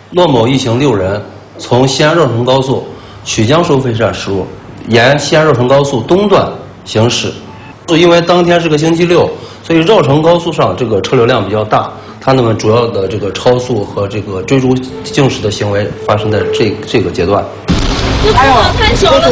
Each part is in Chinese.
骆某一行6人从西安绕城高速曲江收费站驶入，沿西安绕城高速东段行驶。因为当天是个星期六，所以绕城高速上这个车流量比较大，他们主要的这个超速和这个追逐竞驶的行为发生在这个阶段。 太小了，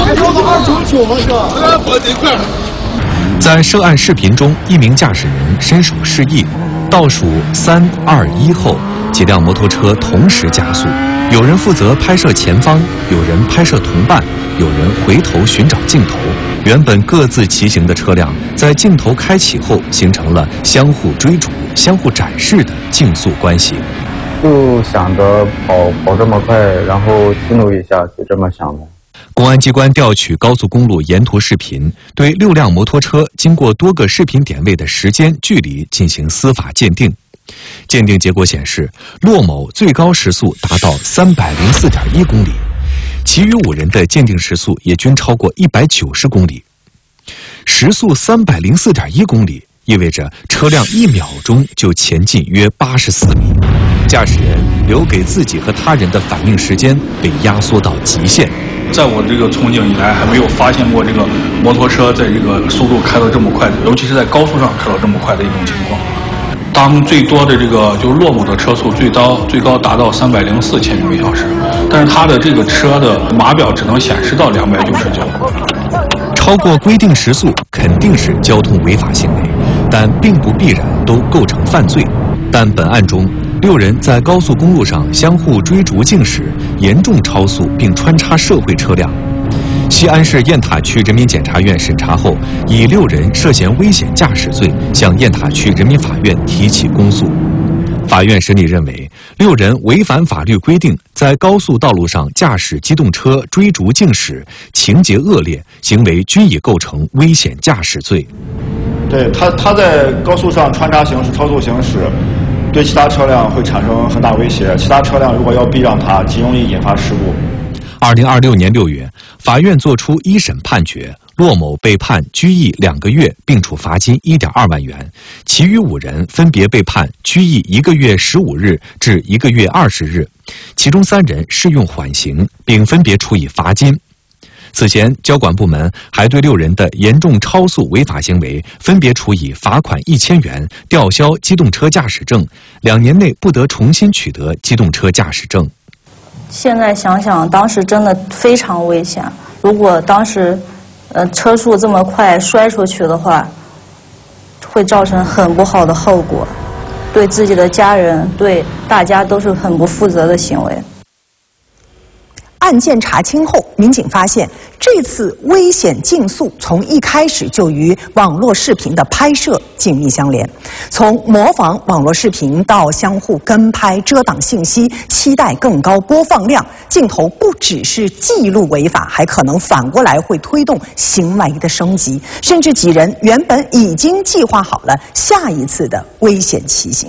在涉案视频中，一名驾驶人伸手示意，倒数3、2、1后，几辆摩托车同时加速。有人负责拍摄前方，有人拍摄同伴，有人回头寻找镜头。原本各自骑行的车辆，在镜头开启后，形成了相互追逐、相互展示的竞速关系。 就想着跑这么快，然后记录一下，就这么想的。 公安机关调取高速公路沿途视频，对6辆摩托车经过多个视频点位的时间、距离进行司法鉴定。鉴定结果显示，骆某最高时速达到304.1公里，其余5人的鉴定时速也均超过190公里。时速304.1公里，意味着车辆1秒钟就前进约84米，驾驶人留给自己和他人的反应时间被压缩到极限。 在我这个从警以来，还没有发现过这个摩托车在这个速度开到这么快的，尤其是在高速上开到这么快的一种情况。当最多的这个就是骆某的车速最高达到304千米每小时，但是他的这个车的码表只能显示到299。 超过规定时速肯定是交通违法行为，但并不必然都构成犯罪。但本案中，6人在高速公路上相互追逐竞驶，严重超速并穿插社会车辆。西安市雁塔区人民检察院审查后，以6人涉嫌危险驾驶罪向雁塔区人民法院提起公诉。法院审理认为，6人违反法律规定，在高速道路上驾驶机动车追逐竞驶，情节恶劣，行为均已构成危险驾驶罪。 对他在高速上穿插行驶、超速行驶，对其他车辆会产生很大威胁。其他车辆如果要避让他，极容易引发事故。 2026年6月，法院作出1审判决，骆某被判拘役2个月，并处罚金1.2万元，其余5人分别被判拘役1个月15日至1个月20日，其中3人适用缓刑，并分别处以罚金。此前，交管部门还对6人的严重超速违法行为分别处以罚款1000元、吊销机动车驾驶证，2年内不得重新取得机动车驾驶证。 现在想想，当时真的非常危险。如果当时，车速这么快摔出去的话，会造成很不好的后果，对自己的家人、对大家都是很不负责的行为。 案件查清后，民警发现这次危险竞速从一开始就与网络视频的拍摄紧密相连。从模仿网络视频到相互跟拍、遮挡信息，期待更高播放量，镜头不只是记录违法，还可能反过来会推动行为的升级，甚至几人原本已经计划好了下一次的危险骑行。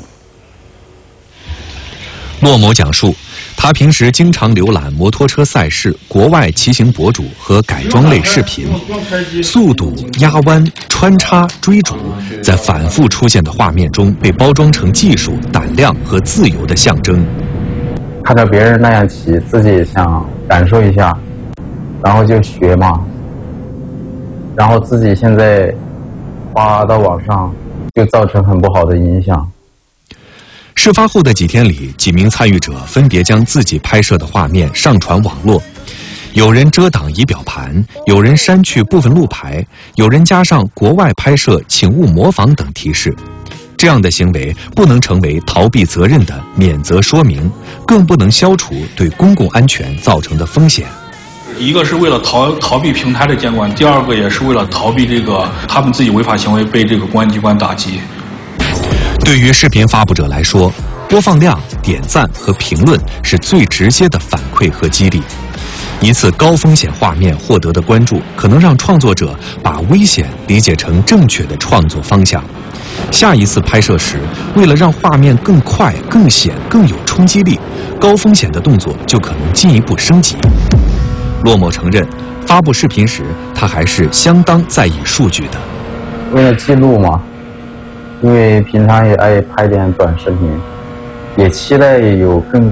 骆某讲述，他平时经常浏览摩托车赛事、国外骑行博主和改装类视频，速度、压弯、穿插、追逐，在反复出现的画面中被包装成技术、胆量和自由的象征。 看着别人那样骑，自己也想感受一下，然后就学嘛。然后自己现在发到网上，就造成很不好的影响。 事发后的几天里，几名参与者分别将自己拍摄的画面上传网络，有人遮挡仪表盘，有人删去部分路牌，有人加上国外拍摄请勿模仿等提示。这样的行为不能成为逃避责任的免责说明，更不能消除对公共安全造成的风险。 一个是为了逃避平台的监管，第二个也是为了逃避他们自己违法行为被公安机关打击。 对于视频发布者来说，播放量、点赞和评论是最直接的反馈和激励。一次高风险画面获得的关注，可能让创作者把危险理解成正确的创作方向。下一次拍摄时，为了让画面更快、更显、更有冲击力，高风险的动作就可能进一步升级。骆某承认，发布视频时，他还是相当在意数据的。 为了记录嘛。因为平常也爱拍点短视频，也期待有更